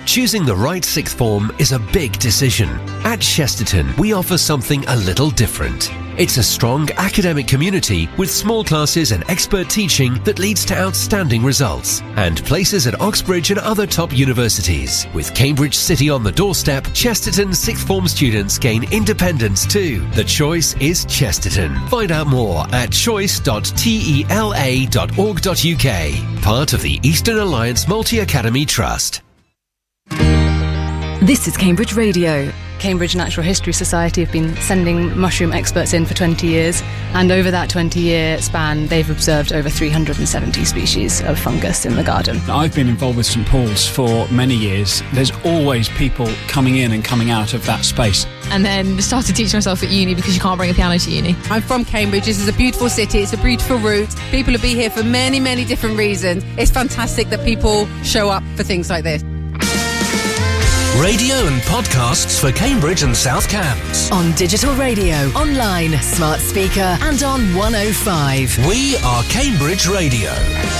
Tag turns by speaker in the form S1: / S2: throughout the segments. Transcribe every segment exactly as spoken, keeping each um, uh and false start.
S1: choosing the right sixth form is a big decision. At Chesterton, we offer something a little different. It's a strong academic community with small classes and expert teaching that leads to outstanding results, and places at Oxbridge and other top universities. With Cambridge City on the doorstep, Chesterton sixth form students gain independence too. The choice is Chesterton. Find out more at choice dot tela dot org dot uk, part of the Eastern Alliance Multi-Academy Trust.
S2: This is Cambridge Radio.
S3: Cambridge Natural History Society have been sending mushroom experts in for twenty years, and over that twenty-year span they've observed over three hundred seventy species of fungus in the garden.
S4: I've been involved with St Paul's for many years. There's always people coming in and coming out of that space.
S5: And then started teaching myself at uni because you can't bring a piano to uni.
S6: I'm from Cambridge. This is a beautiful city. It's a beautiful route. People will be here for many, many different reasons. It's fantastic that people show up for things like this.
S7: Radio and podcasts for Cambridge and South Cambs.
S2: On digital radio, online, smart speaker, and on one oh five.
S7: We are Cambridge Radio.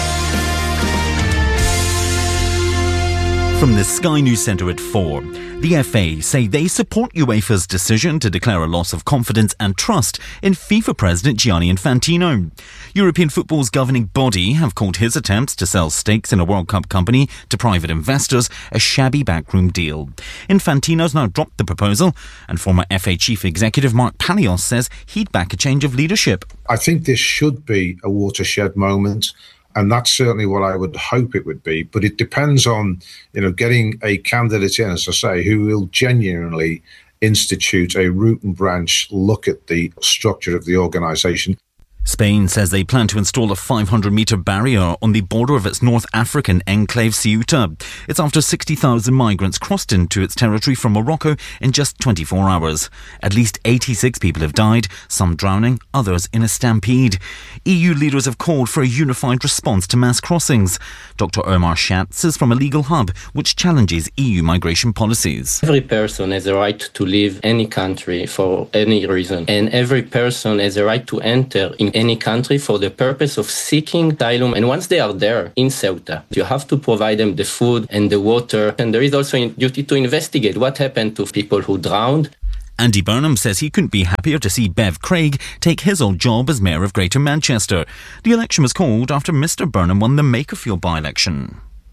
S8: From the Sky News Centre at four, the F A say they support UEFA's decision to declare a loss of confidence and trust in FIFA President Gianni Infantino. European football's governing body have called his attempts to sell stakes in a World Cup company to private investors a shabby backroom deal. Infantino's now dropped the proposal, and former F A Chief Executive Mark Palios says he'd back a change of leadership.
S9: I think this should be a watershed moment. And that's certainly what I would hope it would be. But it depends on, you know, getting a candidate in, as I say, who will genuinely institute a root and branch look at the structure of the organisation.
S8: Spain says they plan to install a five hundred metre barrier on the border of its North African enclave Ceuta. It's after sixty thousand migrants crossed into its territory from Morocco in just twenty-four hours. At least eighty-six people have died, some drowning, others in a stampede. E U leaders have called for a unified response to mass crossings. Doctor Omar Schatz is from a legal hub which challenges E U migration policies.
S10: Every person has a right to leave any country for any reason, and every person has a right to enter in any country for the purpose of seeking asylum. And once they are there in Ceuta, you have to provide them the food and the water. And there is also a duty to investigate what happened to people who drowned.
S8: Andy Burnham says he couldn't be happier to see Bev Craig take his old job as Mayor of Greater Manchester. The election was called after Mr Burnham won the Makerfield by-election.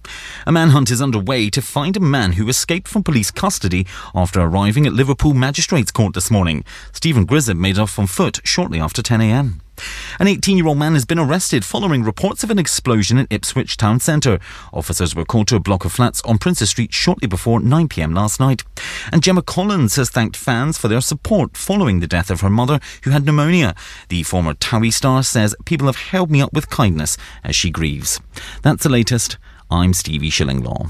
S8: A manhunt is underway to find a man who escaped from police custody after arriving at Liverpool Magistrates Court this morning. Stephen Grissett made off on foot shortly after ten a m. An eighteen-year-old man has been arrested following reports of an explosion in Ipswich town centre. Officers were called to a block of flats on Princess Street shortly before nine p m last night. And Gemma Collins has thanked fans for their support following the death of her mother, who had pneumonia. The former Towie star says, "People have held me up with kindness as she grieves." That's the latest. I'm Stevie Shillinglaw.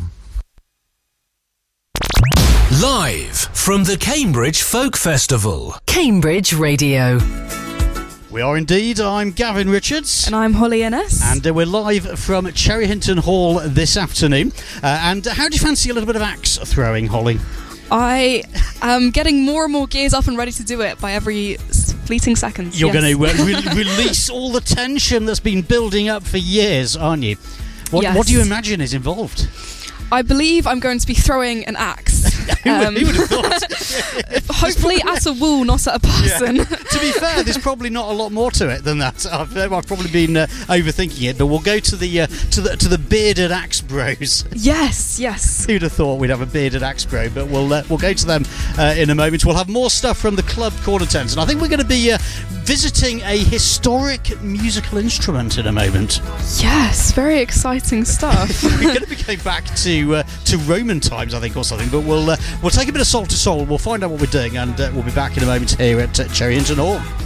S7: Live from the Cambridge Folk Festival.
S2: Cambridge Radio.
S11: We are indeed. I'm Gavin Richards.
S12: And I'm Holly Ennis.
S11: And uh, we're live from Cherry Hinton Hall this afternoon. Uh, and uh, how do you fancy a little bit of axe throwing, Holly?
S12: I am getting more and more gears up and ready to do it by every fleeting second.
S11: You're
S12: yes.
S11: going to uh, re- release all the tension that's been building up for years, aren't you? What,
S12: yes.
S11: what do you imagine is involved?
S12: I believe I'm going to be throwing an axe.
S11: who,
S12: um,
S11: who would have thought?
S12: Hopefully at a wall, not at a person.
S11: Yeah. To be fair, there's probably not a lot more to it than that. I've, I've probably been uh, overthinking it, but we'll go to the uh, to the to the bearded axe bros.
S12: Yes, yes.
S11: Who'd have thought we'd have a bearded axe bro? But we'll uh, we'll go to them uh, in a moment. We'll have more stuff from the Club Corner Tents, and I think we're going to be uh, visiting a historic musical instrument in a moment.
S12: Yes, very exciting stuff.
S11: We're going to be going back to uh, to Roman times, I think, or something. But we'll uh, we'll take a bit of soul to soul. We'll find out what we're doing, and uh, we'll be back in a moment here at uh, Cherry Hinton Hall.